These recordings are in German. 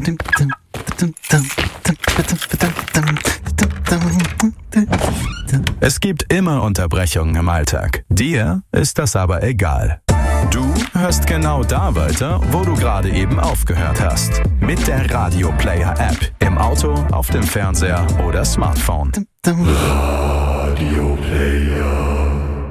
Es gibt immer Unterbrechungen im Alltag. Dir ist das aber egal. Du hörst genau da weiter, wo du gerade eben aufgehört hast. Mit der Radio Player App. Im Auto, auf dem Fernseher oder Smartphone. Radio Player.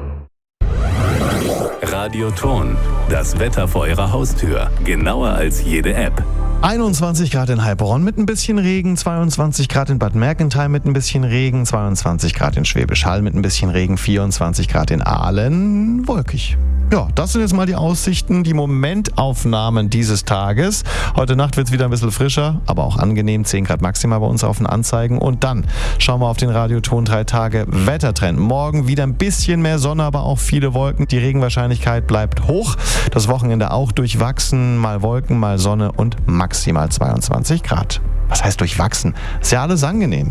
Radioton. Das Wetter vor Ihrer Haustür. Genauer als jede App. 21 Grad in Heilbronn mit ein bisschen Regen, 22 Grad in Bad Mergentheim mit ein bisschen Regen, 22 Grad in Schwäbisch Hall mit ein bisschen Regen, 24 Grad in Aalen, wolkig. Ja, das sind jetzt mal die Aussichten, die Momentaufnahmen dieses Tages. Heute Nacht wird es wieder ein bisschen frischer, aber auch angenehm, 10 Grad maximal bei uns auf den Anzeigen. Und dann schauen wir auf den Radioton 3 Tage Wettertrend. Morgen wieder ein bisschen mehr Sonne, aber auch viele Wolken. Die Regenwahrscheinlichkeit bleibt hoch. Das Wochenende auch durchwachsen, mal Wolken, mal Sonne und maximal 22 Grad. Was heißt durchwachsen? Ist ja alles angenehm.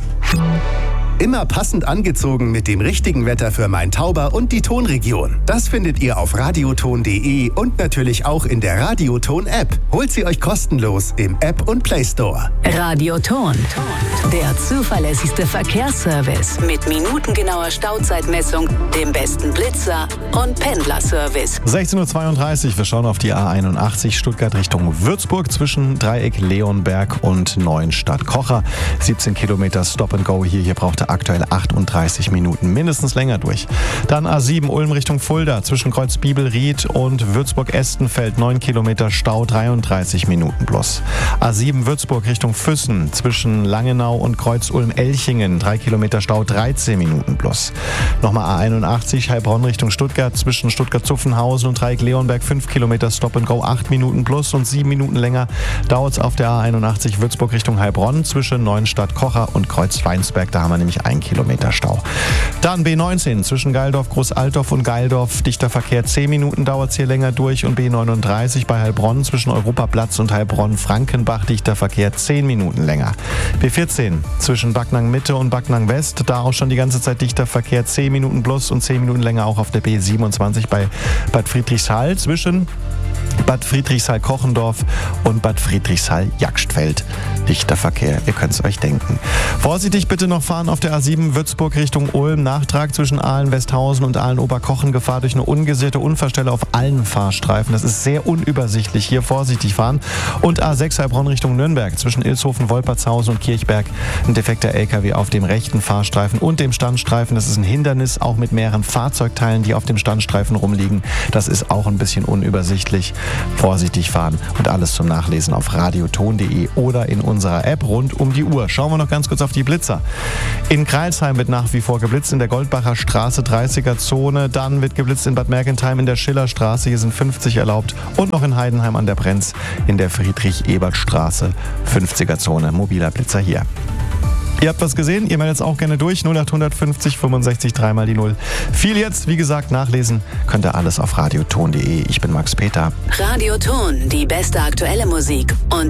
Immer passend angezogen mit dem richtigen Wetter für Main-Tauber und die Tonregion. Das findet ihr auf radioton.de und natürlich auch in der Radioton-App. Holt sie euch kostenlos im App und Play Store. Radioton, der zuverlässigste Verkehrsservice mit minutengenauer Stauzeitmessung, dem besten Blitzer und Pendlerservice. 16:32 Uhr, wir schauen auf die A81 Stuttgart Richtung Würzburg zwischen Dreieck Leonberg und Neuenstadt-Kocher. 17 Kilometer Stop and Go hier braucht er aktuell 38 Minuten, mindestens länger durch. Dann A7 Ulm Richtung Fulda zwischen Kreuz Bibelried und Würzburg-Estenfeld 9 Kilometer Stau, 33 Minuten plus. A7 Würzburg Richtung Füssen zwischen Langenau und Kreuz Ulm-Elchingen 3 Kilometer Stau, 13 Minuten plus. Nochmal A81 Heilbronn Richtung Stuttgart zwischen Stuttgart-Zuffenhausen und Dreieck Leonberg 5 Kilometer Stop and Go, 8 Minuten plus und 7 Minuten länger dauert es auf der A81 Würzburg Richtung Heilbronn zwischen Neuenstadt-Kocher und Kreuz-Weinsberg. Da haben wir nämlich 1 Kilometer Stau. Dann B19 zwischen Geildorf, Großaltdorf und Geildorf. Dichter Verkehr, 10 Minuten dauert es hier länger durch. Und B39 bei Heilbronn zwischen Europaplatz und Heilbronn-Frankenbach. Dichter Verkehr, 10 Minuten länger. B14 zwischen Backnang Mitte und Backnang West. Da auch schon die ganze Zeit dichter Verkehr, 10 Minuten plus und 10 Minuten länger auch auf der B27 bei Bad Friedrichshall zwischen Bad Friedrichshall-Kochendorf und Bad Friedrichshall-Jagstfeld. Dichter Verkehr, ihr könnt es euch denken. Vorsichtig bitte noch fahren auf der A7 Würzburg Richtung Ulm. Nachtrag zwischen Aalen-Westhausen und Aalen-Oberkochen. Gefahr durch eine ungesicherte Unfallstelle auf allen Fahrstreifen. Das ist sehr unübersichtlich. Hier vorsichtig fahren. Und A6 Heilbronn Richtung Nürnberg zwischen Ilshofen, Wolpertshausen und Kirchberg. Ein defekter LKW auf dem rechten Fahrstreifen und dem Standstreifen. Das ist ein Hindernis, auch mit mehreren Fahrzeugteilen, die auf dem Standstreifen rumliegen. Das ist auch ein bisschen unübersichtlich. Vorsichtig fahren und alles zum Nachlesen auf radioton.de oder in unserer App rund um die Uhr. Schauen wir noch ganz kurz auf die Blitzer. In Kreilsheim wird nach wie vor geblitzt in der Goldbacher Straße, 30er Zone. Dann wird geblitzt in Bad Mergentheim in der Schillerstraße. Hier sind 50 erlaubt. Und noch in Heidenheim an der Brenz in der Friedrich-Ebert-Straße, 50er Zone. Mobiler Blitzer hier. Ihr habt was gesehen? Ihr meldet es auch gerne durch. 0800 50 65 3 mal die 0. Viel jetzt, wie gesagt, nachlesen könnt ihr alles auf radioton.de. Ich bin Max Peter. Radioton, die beste aktuelle Musik und